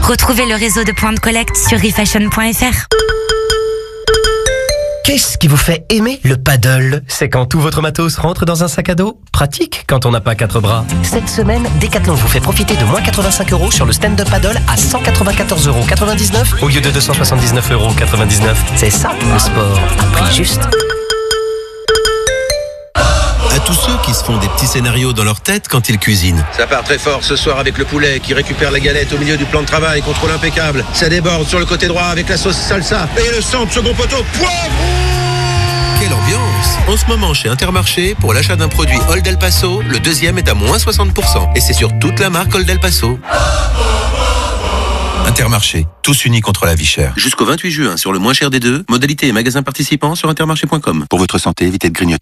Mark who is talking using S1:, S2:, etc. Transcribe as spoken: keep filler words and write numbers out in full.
S1: Retrouvez le réseau de points de collecte sur refashion point f r.
S2: Qu'est-ce qui vous fait aimer le paddle? C'est quand tout votre matos rentre dans un sac à dos? Pratique quand on n'a pas quatre bras. Cette semaine, Decathlon vous fait profiter de moins quatre-vingt-cinq euros sur le stand-up paddle à cent quatre-vingt-quatorze euros quatre-vingt-dix-neuf au lieu de deux cent soixante-dix-neuf euros quatre-vingt-dix-neuf. C'est ça, le sport à prix juste.
S3: À tous ceux qui se font des petits scénarios dans leur tête quand ils cuisinent.
S4: Ça part très fort ce soir avec le poulet qui récupère la galette au milieu du plan de travail, contrôle impeccable. Ça déborde sur le côté droit avec la sauce salsa. Et le centre, second poteau, poivre.
S3: Quelle ambiance! En ce moment chez Intermarché, pour l'achat d'un produit Old El Paso, le deuxième est à moins soixante pour cent. Et c'est sur toute la marque Old El Paso. Intermarché, tous unis contre la vie chère. Jusqu'au vingt-huit juin, sur le moins cher des deux, modalité et magasin participants sur intermarché point com.
S5: Pour votre santé, évitez de grignoter.